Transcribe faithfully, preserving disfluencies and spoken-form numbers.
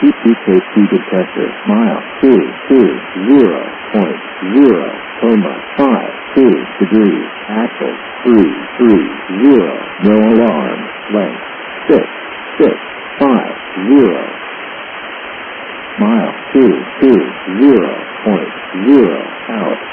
P K P detector. Mile two two zero point zero comma five two degrees. Axle three three zero. No alarm. Length six six five zero. Mile two two zero point zero out.